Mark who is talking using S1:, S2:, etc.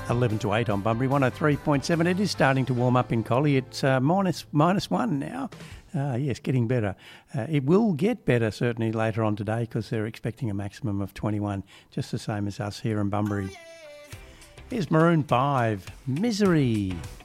S1: 11 to 8 on Bunbury, 103.7. It is starting to warm up in Collie. It's minus one now. Yes, getting better. It will get better certainly later on today because they're expecting a maximum of 21, just the same as us here in Bunbury. Here's Maroon 5, Misery.